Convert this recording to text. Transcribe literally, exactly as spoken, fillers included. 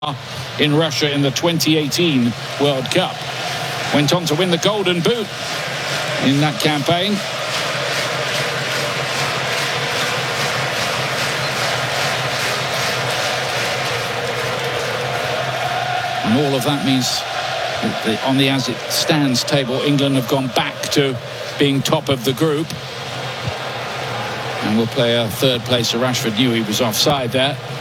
in Russia in the twenty eighteen World Cup. Went on to win the Golden Boot in that campaign. And all of that means that the, on the as it stands table, England have gone back to being top of the group. And will play a third placer. Rashford knew he was offside there.